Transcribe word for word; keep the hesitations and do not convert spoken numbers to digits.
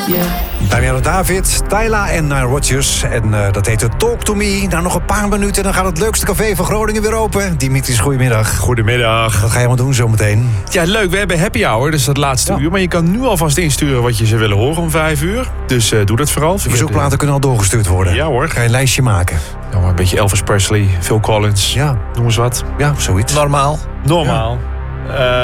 Danielle David, Tyla en Nile Rodgers. En uh, dat heette Talk to Me. Nou, nog een paar minuten en dan gaat het leukste café van Groningen weer open. Dimitris, goedemiddag. Goedemiddag. Wat ga je allemaal doen zometeen? Ja, leuk. We hebben happy hour, dus dat laatste ja. uur. Maar je kan nu alvast insturen wat je zou willen horen om vijf uur. Dus uh, doe dat vooral. De verzoekplaten kunnen al doorgestuurd worden. Ja hoor. Ga je een lijstje maken? Ja, maar een beetje Elvis Presley, Phil Collins. Ja. Noem eens wat. Ja, zoiets. Normaal. Normaal. Ja.